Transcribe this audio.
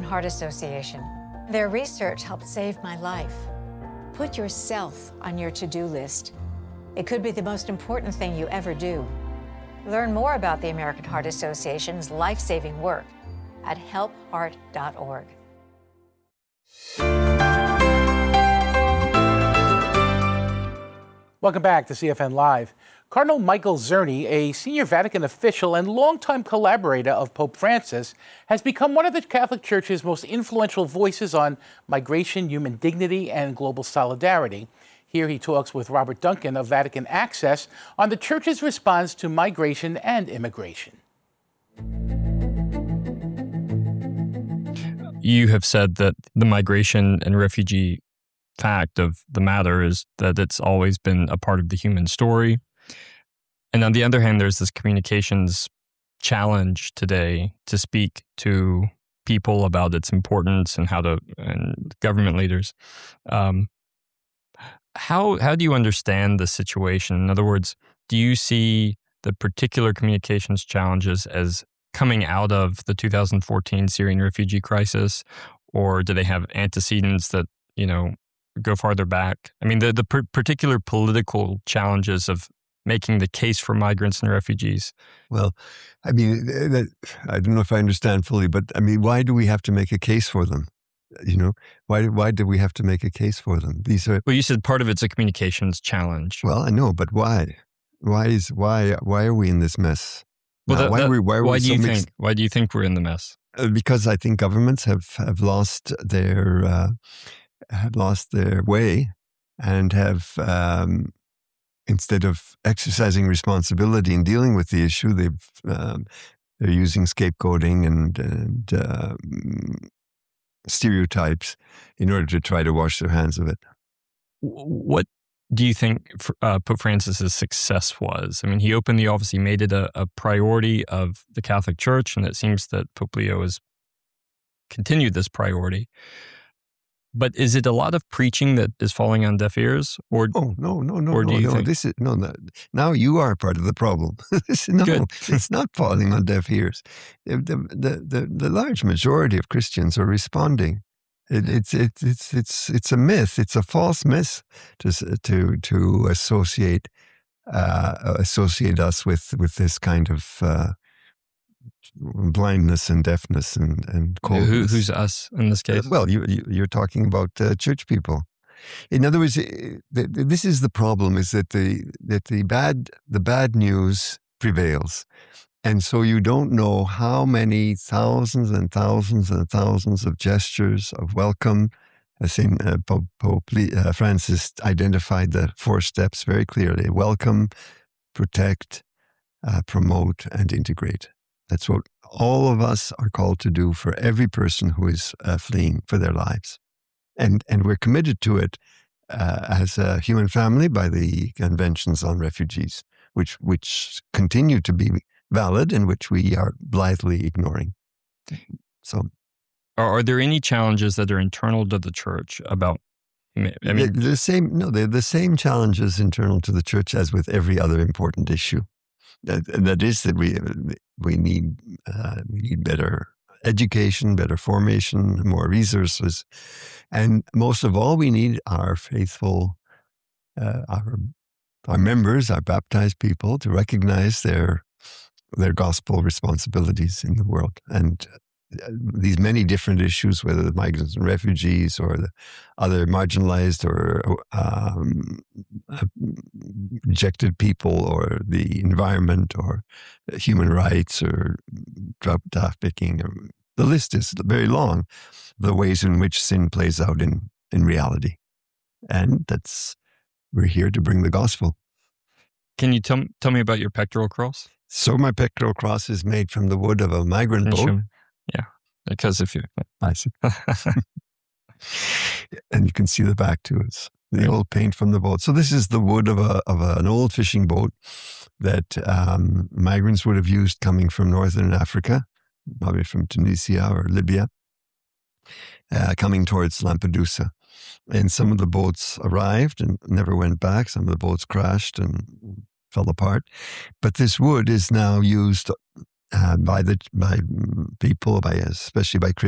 Heart Association. Their research helped save my life. Put yourself on your to-do list. It could be the most important thing you ever do. Learn more about the American Heart Association's life-saving work at helpheart.org. Welcome back to CFN Live. Cardinal Michael Zerny, a senior Vatican official and longtime collaborator of Pope Francis, has become one of the Catholic Church's most influential voices on migration, human dignity, and global solidarity. Here he talks with Robert Duncan of Vatican Access on the Church's response to migration and immigration. You have said that the migration and refugee fact of the matter is that it's always been a part of the human story. And on the other hand, there's this communications challenge today to speak to people about its importance and and government leaders. How do you understand the situation? In other words, do you see the particular communications challenges as coming out of the 2014 Syrian refugee crisis, or do they have antecedents that, go farther back? I mean, the particular political challenges of making the case for migrants and refugees. Well, I mean, I don't know if I understand fully, but I mean, why do we have to make a case for them? Why do we have to make a case for them? Well, you said part of it's a communications challenge. Well, I know, but why? Why are we in this mess? Well, why do you think we're in the mess? Because I think governments have lost their way and have instead of exercising responsibility in dealing with the issue, they're using scapegoating and stereotypes in order to try to wash their hands of it. What do you think Pope Francis's success was? I mean, he opened the office, he made it a priority of the Catholic Church, and it seems that Pope Leo has continued this priority. But is it a lot of preaching that is falling on deaf ears? Or no. This is now you are part of the problem. It's not falling on deaf ears. The large majority of Christians are responding. It's a myth. It's a false myth to associate us with this kind of blindness and deafness and coldness. Who's us in this case? Well, you're talking about church people. In other words, this is the problem: is that the bad news prevails, and so you don't know how many thousands and thousands and thousands of gestures of welcome. Pope Francis identified the 4 steps very clearly: welcome, protect, promote, and integrate. That's what all of us are called to do for every person who is fleeing for their lives. And we're committed to it as a human family by the conventions on refugees, which continue to be valid and which we are blithely ignoring. So, are there any challenges that are internal to the church about? I mean, they're the same challenges internal to the church as with every other important issue. That is that we need better education, better formation, more resources, and most of all, we need our faithful, our members, our baptized people, to recognize their gospel responsibilities in the world. And these many different issues, whether the migrants and refugees or the other marginalized or rejected people or the environment or human rights or drug trafficking. The list is very long, the ways in which sin plays out in reality. And we're here to bring the gospel. Can you tell me about your pectoral cross? So my pectoral cross is made from the wood of a migrant boat. Yeah, because if you... I see. And you can see the back too. It's the old paint from the boat. So this is the wood of an old fishing boat that migrants would have used coming from northern Africa, probably from Tunisia or Libya, coming towards Lampedusa. And some of the boats arrived and never went back. Some of the boats crashed and fell apart. But this wood is now used by people, especially by Christians,